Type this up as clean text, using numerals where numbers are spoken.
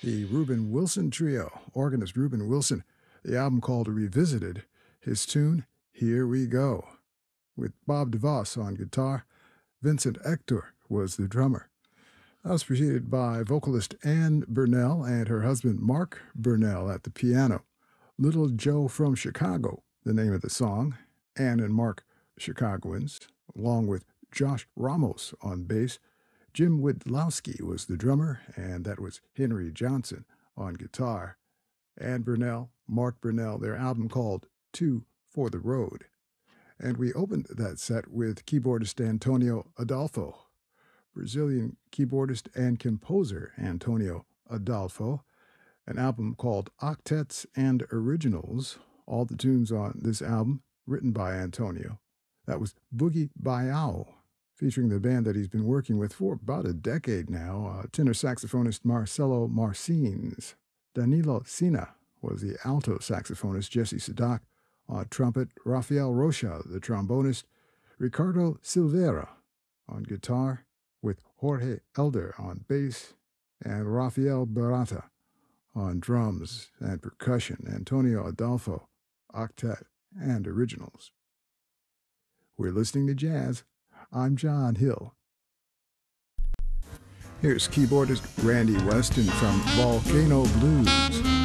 The Reuben Wilson Trio, organist Reuben Wilson, the album called Revisited, his tune, Here We Go, with Bob DeVos on guitar. Vincent Hector was the drummer. That was preceded by vocalist Ann Burnell and her husband Mark Burnell at the piano. Little Joe from Chicago, the name of the song. Ann and Mark, Chicagoans, along with Josh Ramos on bass. Jim Widlowski was the drummer, and that was Henry Johnson on guitar. Ann Burnell, Mark Burnell, their album called Two for the Road. And we opened that set with keyboardist Antonio Adolfo, Brazilian keyboardist and composer Antonio Adolfo, an album called Octets and Originals. All the tunes on this album written by Antonio. That was Boogie Bayou, featuring the band that he's been working with for about a decade now, tenor saxophonist Marcelo Marcins. Danilo Sina was the alto saxophonist, Jesse Sadak on trumpet, Rafael Rocha, the trombonist, Ricardo Silveira on guitar, with Jorge Elder on bass, and Rafael Barata on drums and percussion, Antonio Adolfo, octet and originals. We're listening to jazz. I'm John Hill. Here's keyboardist Randy Weston from Volcano Blues.